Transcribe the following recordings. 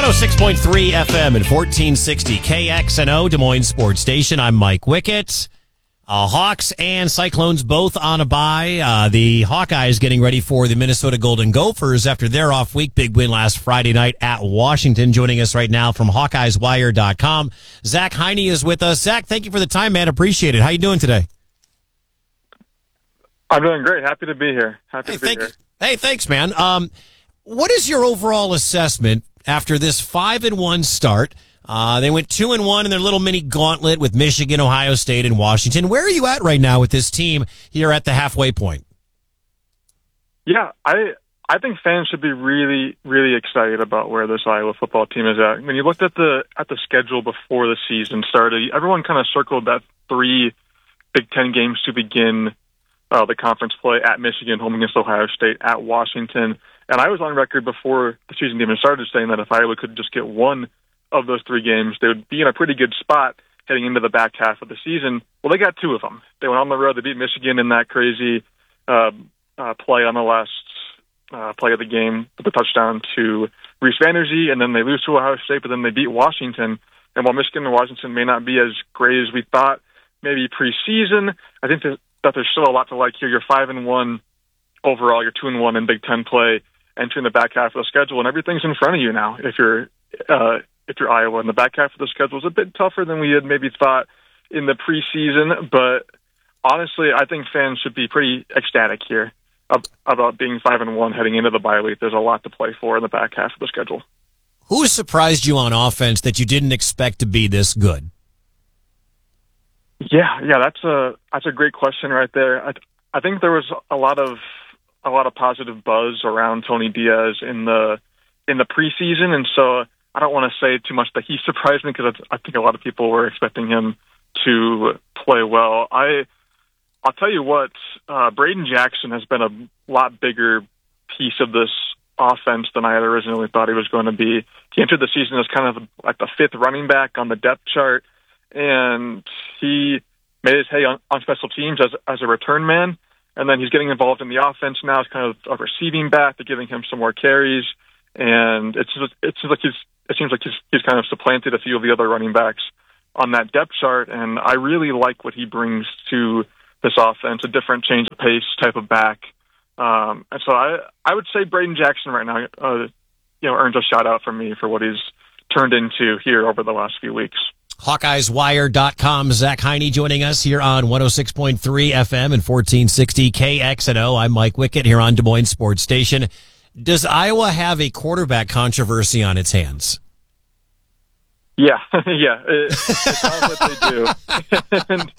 106.3 FM and 1460 KXNO, Des Moines Sports Station. I'm Mike Wickett. Hawks and Cyclones both on a bye. The Hawkeyes getting ready for the Minnesota Golden Gophers after their off week. Big win last Friday night at Washington. Joining us right now from HawkeyesWire.com, Zach Heine is with us. Zach, thank you for the time, man. Appreciate it. How you doing today? I'm doing great. Happy to be here. Hey, thanks, man. What is your overall assessment after this 5-1 start? They went 2-1 in their little mini gauntlet with Michigan, Ohio State, and Washington. Where are you at right now with this team here at the halfway point? Yeah, I think fans should be really, really excited about where this Iowa football team is at. When you looked at the schedule before the season started, everyone kind of circled that 3 Big Ten games to begin the conference play at Michigan, home against Ohio State, at Washington. And I was on record before the season even started saying that if Iowa could just get one of those 3 games, they would be in a pretty good spot heading into the back half of the season. Well, they got 2 of them. They went on the road. They beat Michigan in that crazy play on the last play of the game with the touchdown to Reese Vanderzee, and then they lose to Ohio State, but then they beat Washington. And while Michigan and Washington may not be as great as we thought maybe preseason, I think that there's still a lot to like here. You're 5-1 overall. You're 2-1 in Big Ten play, entering the back half of the schedule, and everything's in front of you now. If you're Iowa, and the back half of the schedule is a bit tougher than we had maybe thought in the preseason, but honestly, I think fans should be pretty ecstatic here about being 5-1 heading into the bye week. There's a lot to play for in the back half of the schedule. Who surprised you on offense that you didn't expect to be this good? Yeah, that's a great question right there. I think there was a lot of positive buzz around Tony Diaz in the preseason, and so I don't want to say too much that he surprised me because I think a lot of people were expecting him to play well. I'll tell you what, Braden Jackson has been a lot bigger piece of this offense than I had originally thought he was going to be. He entered the season as kind of like the 5th running back on the depth chart, and he made his hay on special teams as a return man, and then he's getting involved in the offense now as kind of a receiving back. They're giving him some more carries, and it seems like he's kind of supplanted a few of the other running backs on that depth chart, and I really like what he brings to this offense, a different change of pace type of back. And so I would say Braden Jackson right now earns a shout out from me for what he's turned into here over the last few weeks. HawkeyesWire.com, Zach Heine joining us here on 106.3 FM and 1460 KXNO. I'm Mike Wickett here on Des Moines Sports Station. Does Iowa have a quarterback controversy on its hands? Yeah, it sounds like they do. And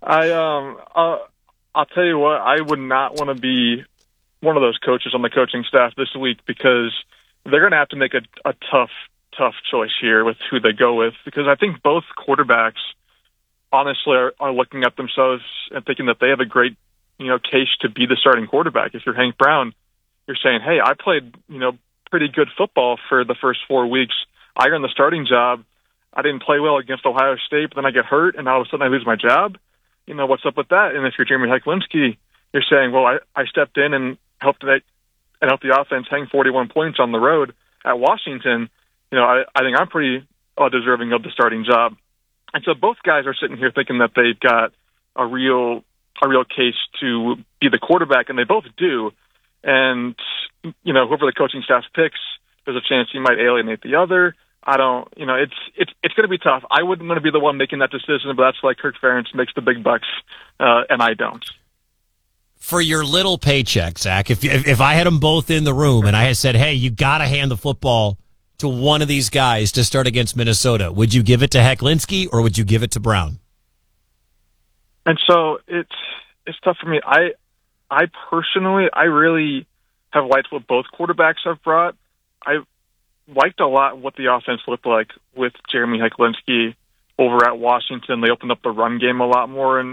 I'll tell you what, I would not want to be one of those coaches on the coaching staff this week because they're going to have to make a tough choice here with who they go with, because I think both quarterbacks honestly are looking at themselves and thinking that they have a great case to be the starting quarterback. If you're Hank Brown, you're saying, hey, I played pretty good football for the first 4 weeks. I earned the starting job. I didn't play well against Ohio State, but then I get hurt, and all of a sudden I lose my job. What's up with that? And if you're Jeremy Hecklinski, you're saying, well, I stepped in and helped the offense hang 41 points on the road at Washington. I think I'm pretty deserving of the starting job. And so both guys are sitting here thinking that they've got a real case to be the quarterback, and they both do. And, whoever the coaching staff picks, there's a chance he might alienate the other. I don't, it's going to be tough. I wouldn't want to be the one making that decision, but that's why Kirk Ferentz makes the big bucks, and I don't. For your little paycheck, Zach, if I had them both in the room and I had said, hey, you got to hand the football to one of these guys to start against Minnesota, would you give it to Hecklinski or would you give it to Brown? And so it's tough for me. I personally, I really have liked what both quarterbacks have brought. I liked a lot what the offense looked like with Jeremy Hecklinski over at Washington. They opened up the run game a lot more, and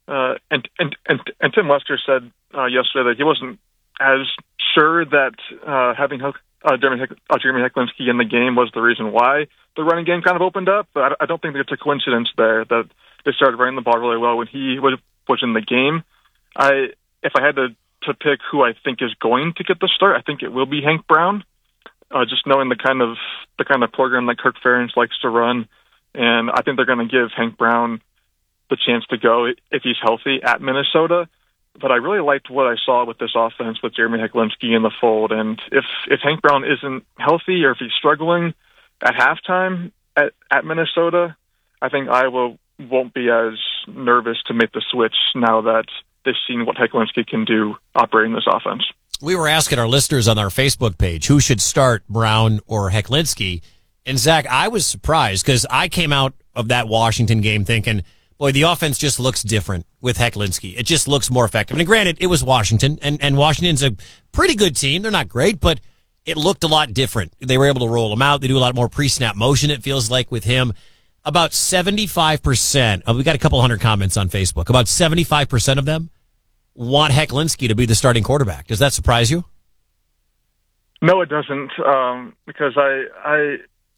Tim Lester said yesterday that he wasn't as sure that having Jeremy Hecklinski in the game was the reason why the running game kind of opened up. But I don't think it's a coincidence there that they started running the ball really well when he was in the game. If I had to pick who I think is going to get the start, I think it will be Hank Brown. just knowing the kind of program that Kirk Ferentz likes to run, and I think they're going to give Hank Brown the chance to go if he's healthy at Minnesota. But I really liked what I saw with this offense with Jeremy Hecklinski in the fold. And if Hank Brown isn't healthy or if he's struggling at halftime at Minnesota, I think Iowa won't be as nervous to make the switch now that they've seen what Hecklinski can do operating this offense. We were asking our listeners on our Facebook page who should start, Brown or Hecklinski. And Zach, I was surprised because I came out of that Washington game thinking, boy, the offense just looks different with Hecklinski. It just looks more effective. And granted, it was Washington, and Washington's a pretty good team. They're not great, but it looked a lot different. They were able to roll him out. They do a lot more pre-snap motion, it feels like, with him. About 75%, we got a couple hundred comments on Facebook, about 75% of them want Hecklinski to be the starting quarterback. Does that surprise you? No, it doesn't, because I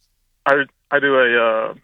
do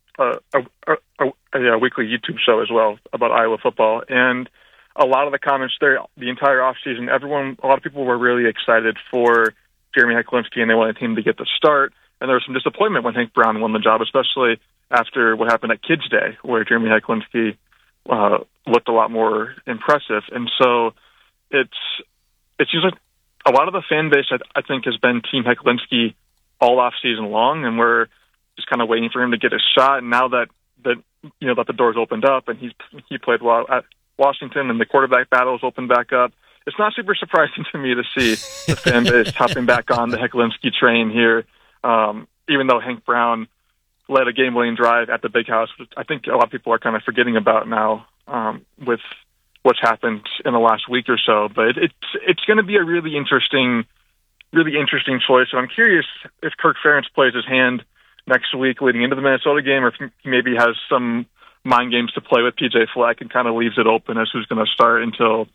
a weekly YouTube show as well about Iowa football, and a lot of the comments there, the entire offseason, a lot of people were really excited for Jeremy Hecklinski, and they wanted him to get the start. And there was some disappointment when Hank Brown won the job, especially after what happened at Kids Day, where Jeremy Hecklinski looked a lot more impressive. And so it seems like a lot of the fan base, I think, has been Team Hecklinski all off season long, and we're just kind of waiting for him to get his shot. And now that the doors opened up and he played well at Washington and the quarterback battles opened back up, it's not super surprising to me to see the fan base hopping back on the Hecklinski train here. Even though Hank Brown led a game-winning drive at the Big House, which I think a lot of people are kind of forgetting about now with what's happened in the last week or so. But it's going to be a really interesting choice. And I'm curious if Kirk Ferentz plays his hand next week leading into the Minnesota game, or if he maybe has some mind games to play with PJ Fleck and kind of leaves it open as who's going to start until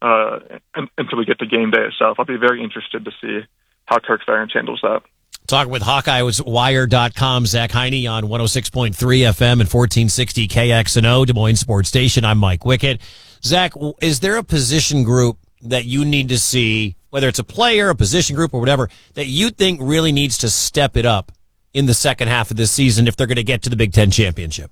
we get to game day itself. I'll be very interested to see how Kirk Ferentz handles that. Talking with HawkeyeWire.com, Zach Heine on 106.3 FM and 1460 KXNO, Des Moines Sports Station. I'm Mike Wickett. Zach, is there a position group that you need to see, whether it's a player, a position group, or whatever, that you think really needs to step it up in the second half of this season if they're going to get to the Big Ten championship?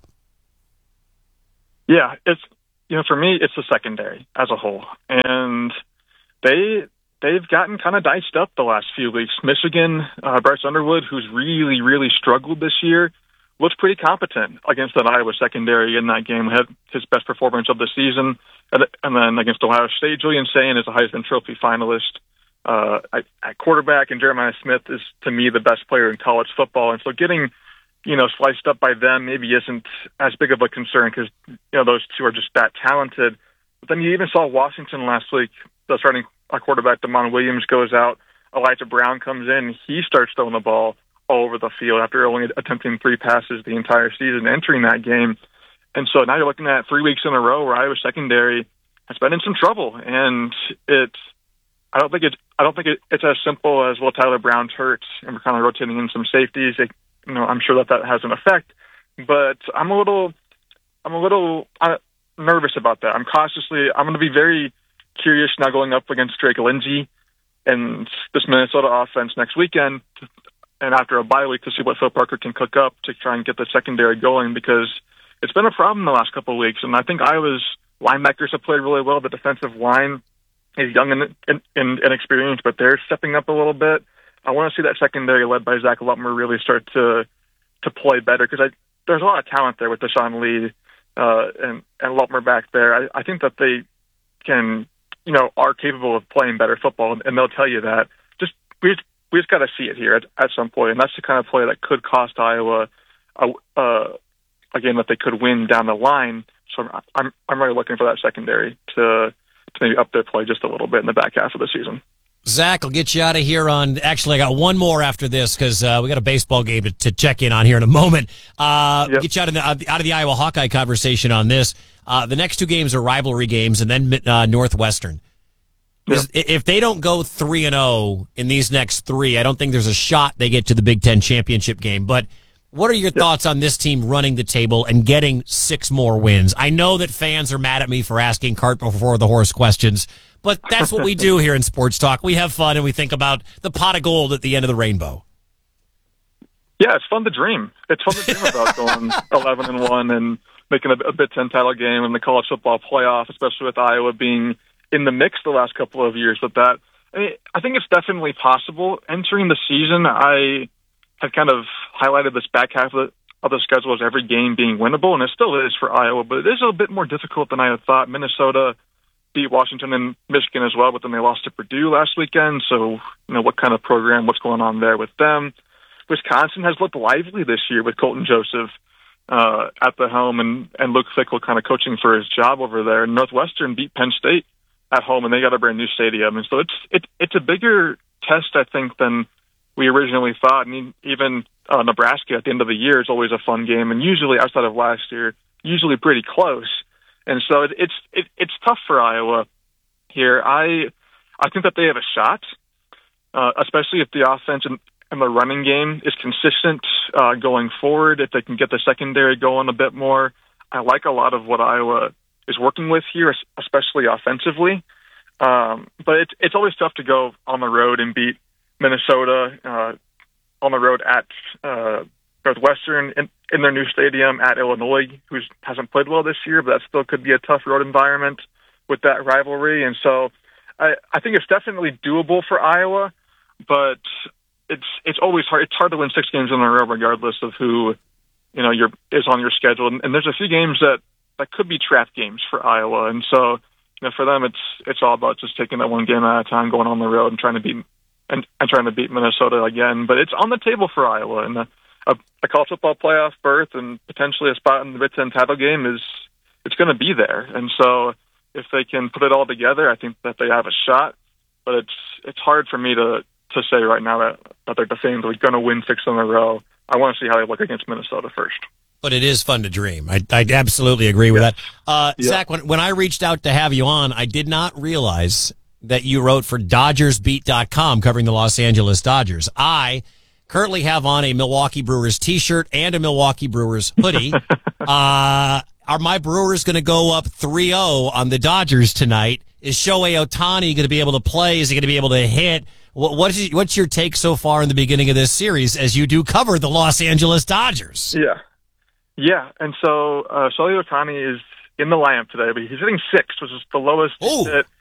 Yeah, for me, it's the secondary as a whole. And they've gotten kind of diced up the last few weeks. Michigan, Bryce Underwood, who's really, really struggled this year, looks pretty competent against that Iowa secondary in that game. Had his best performance of the season. And then against Ohio State, Julian Sayin is a Heisman Trophy finalist at quarterback, and Jeremiah Smith is, to me, the best player in college football. And so getting, sliced up by them maybe isn't as big of a concern because, those two are just that talented. But then you even saw Washington last week, the starting quarterback, Damon Williams, goes out. Elijah Brown comes in. He starts throwing the ball all over the field after only attempting 3 passes the entire season entering that game. And so now you're looking at 3 weeks in a row where Iowa secondary has been in some trouble. And I don't think it's as simple as, well, Tyler Brown's hurt and we're kind of rotating in some safeties. I'm sure that has an effect, but I'm a little nervous about that. I'm going to be very curious now going up against Drake Lindsey and this Minnesota offense next weekend, and after a bye week to see what Phil Parker can cook up to try and get the secondary going, because it's been a problem the last couple of weeks. And I think Iowa's linebackers have played really well. The defensive line is young and inexperienced, but they're stepping up a little bit. I want to see that secondary led by Zach Lutmer really start to play better, because there's a lot of talent there with Deshaun Lee and Lutmer back there. I think that they can, are capable of playing better football, and they'll tell you that. We just got to see it here at some point, and that's the kind of play that could cost Iowa a game that they could win down the line. So I'm really looking for that secondary to maybe up their play just a little bit in the back half of the season. Zach, I'll get you out of here actually, I got one more after this because we got a baseball game to check in on here in a moment. Yep. Get you out of the Iowa Hawkeye conversation on this. The next 2 games are rivalry games, and then Northwestern. Yep. If they don't go 3-0 in these next 3, I don't think there's a shot they get to the Big Ten championship game. But What are your thoughts on this team running the table and getting 6 more wins? I know that fans are mad at me for asking cart before the horse questions, but that's what we do here in Sports Talk. We have fun and we think about the pot of gold at the end of the rainbow. Yeah, it's fun to dream. It's fun to dream about going 11-1 and making a Big Ten title game in the college football playoff, especially with Iowa being in the mix the last couple of years with that. I think it's definitely possible. Entering the season, I had kind of highlighted this back half of the schedule as every game being winnable, and it still is for Iowa, but it is a bit more difficult than I had thought. Minnesota beat Washington and Michigan as well, but then they lost to Purdue last weekend, so what kind of program, what's going on there with them? Wisconsin has looked lively this year with Colton Joseph at the helm and Luke Fickell kind of coaching for his job over there. Northwestern beat Penn State at home, and they got a brand new stadium, and so it's a bigger test, I think, than we originally thought. And even Nebraska at the end of the year is always a fun game, and usually outside of last year, usually pretty close. And so it's tough for Iowa here. I think that they have a shot, especially if the offense and the running game is consistent going forward. If they can get the secondary going a bit more, I like a lot of what Iowa is working with here, especially offensively. But it's always tough to go on the road and beat Minnesota on the road at Northwestern in their new stadium, at Illinois, who hasn't played well this year, but that still could be a tough road environment with that rivalry. And so I think it's definitely doable for Iowa, but it's always hard. It's hard to win 6 games in a row, regardless of who is on your schedule. And there's a few games that could be trap games for Iowa, and so for them, it's all about just taking that one game at a time, going on the road and trying to beat Minnesota again. But it's on the table for Iowa, and a college football playoff berth and potentially a spot in the Big Ten title game it's going to be there. And so if they can put it all together, I think that they have a shot. But it's hard for me to say right now that they're definitively going to win 6 in a row. I want to see how they look against Minnesota first. But it is fun to dream. I absolutely agree with that. Zach, when I reached out to have you on, I did not realize that you wrote for DodgersBeat.com covering the Los Angeles Dodgers. I currently have on a Milwaukee Brewers t-shirt and a Milwaukee Brewers hoodie. Are my Brewers going to go up 3-0 on the Dodgers tonight? Is Shohei Ohtani going to be able to play? Is he going to be able to hit? What's your take so far in the beginning of this series as you do cover the Los Angeles Dodgers? Yeah, and so Shohei Ohtani is in the lineup today, but he's hitting 6, which is the lowest he's hit